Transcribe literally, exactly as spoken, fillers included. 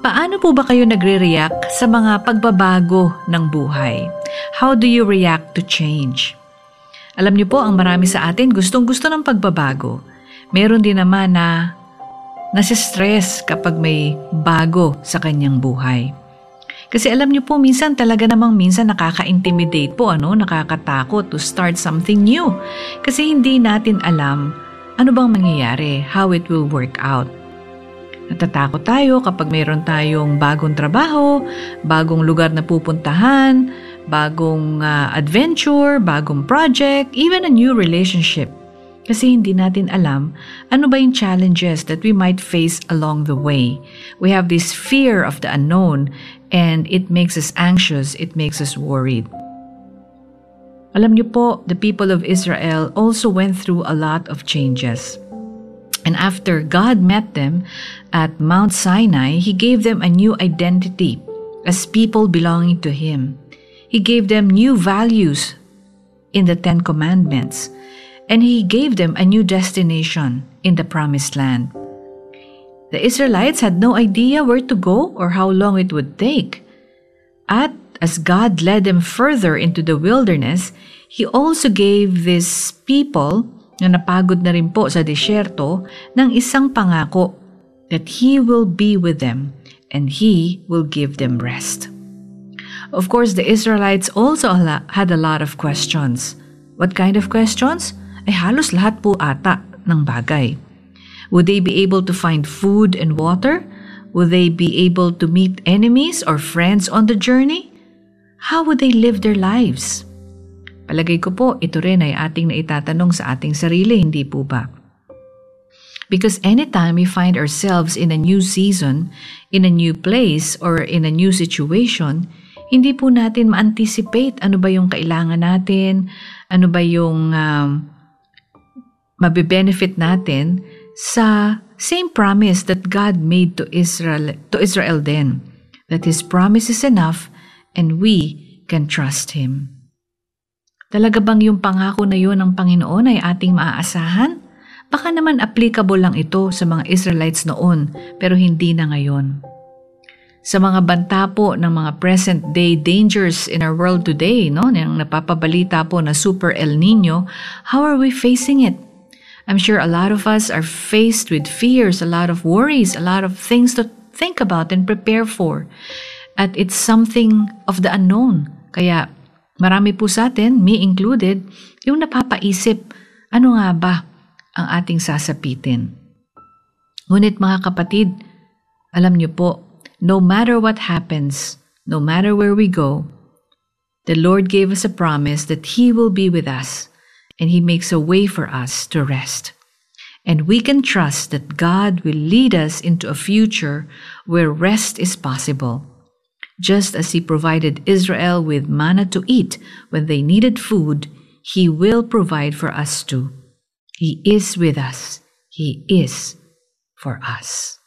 Paano po ba kayo nagre-react sa mga pagbabago ng buhay? How do you react to change? Alam niyo po, ang marami sa atin gustong-gusto ng pagbabago. Meron din naman na nasistress kapag may bago sa kanyang buhay. Kasi alam niyo po, minsan talaga namang minsan nakaka-intimidate po, ano, nakakatakot to start something new. Kasi hindi natin alam ano bang mangyayari, how it will work out. Natatakot tayo kapag mayroon tayong bagong trabaho, bagong lugar na pupuntahan, bagong uh, adventure, bagong project, even a new relationship. Kasi hindi natin alam ano ba yung challenges that we might face along the way. We have this fear of the unknown and it makes us anxious, it makes us worried. Alam niyo po, the people of Israel also went through a lot of changes. And after God met them at Mount Sinai, He gave them a new identity as people belonging to Him. He gave them new values in the Ten Commandments. And He gave them a new destination in the Promised Land. The Israelites had no idea where to go or how long it would take. At as God led them further into the wilderness, He also gave these people na napagod na rin po sa disyerto ng isang pangako that He will be with them and He will give them rest. Of course, the Israelites also had a lot of questions. What kind of questions? Ay halos lahat po ata ng bagay. Would they be able to find food and water? Would they be able to meet enemies or friends on the journey? How would they live their lives? Palagay ko po, ito rin ay ating naitatanong sa ating sarili, hindi po ba? Because anytime we find ourselves in a new season, in a new place, or in a new situation, hindi po natin ma-anticipate ano ba yung kailangan natin, ano ba yung um, mabe-benefit natin sa same promise that God made to Israel to Israel then, that His promise is enough and we can trust Him. Talaga bang yung pangako na yun ng Panginoon ay ating maaasahan? Baka naman applicable lang ito sa mga Israelites noon pero hindi na ngayon. Sa mga banta po ng mga present-day dangers in our world today, no, yung napapabalita po na Super El Nino, how are we facing it? I'm sure a lot of us are faced with fears, a lot of worries, a lot of things to think about and prepare for. At it's something of the unknown. Kaya marami po sa atin, me included, yung napapaisip, ano nga ba ang ating sasapitin? Ngunit mga kapatid, alam niyo po, no matter what happens, no matter where we go, the Lord gave us a promise that He will be with us. And He makes a way for us to rest. And we can trust that God will lead us into a future where rest is possible. Just as He provided Israel with manna to eat when they needed food, He will provide for us too. He is with us. He is for us.